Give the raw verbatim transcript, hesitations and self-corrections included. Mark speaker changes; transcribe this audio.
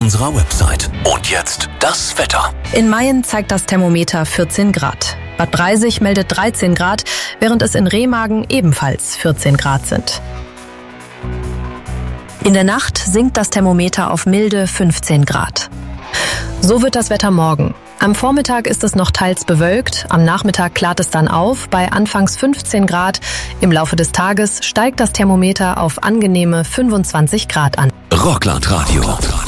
Speaker 1: unserer Website. Und jetzt das Wetter.
Speaker 2: In Mayen zeigt das Thermometer vierzehn Grad. Bad Breisig meldet dreizehn Grad, während es in Remagen ebenfalls vierzehn Grad sind. In der Nacht sinkt das Thermometer auf milde fünfzehn Grad. So wird das Wetter morgen. Am Vormittag ist es noch teils bewölkt, am Nachmittag klart es dann auf bei anfangs fünfzehn Grad. Im Laufe des Tages steigt das Thermometer auf angenehme fünfundzwanzig Grad an.
Speaker 1: Rockland Radio.